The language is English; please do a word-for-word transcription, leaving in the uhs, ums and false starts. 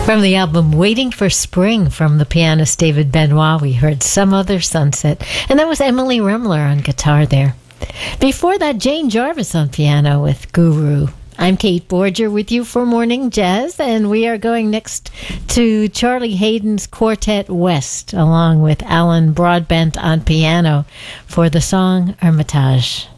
From the album Waiting for Spring from the pianist David Benoit, we heard Some Other Sunset. And that was Emily Remler on guitar there. Before that, Jane Jarvis on piano with Guru. I'm Kate Borger with you for Morning Jazz, and we are going next to Charlie Haydn's Quartet West, along with Alan Broadbent on piano for the song Hermitage.